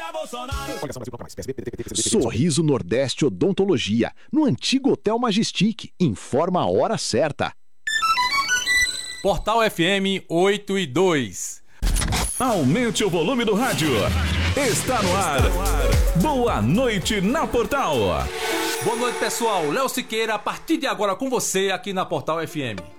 Sorriso Nordeste Odontologia, no antigo Hotel Majestic. Informa a hora certa. Portal FM 8 e 2. Aumente o volume do rádio. Está no ar. Boa noite na Portal. Boa noite, pessoal. Léo Siqueira, a partir de agora com você aqui na Portal FM.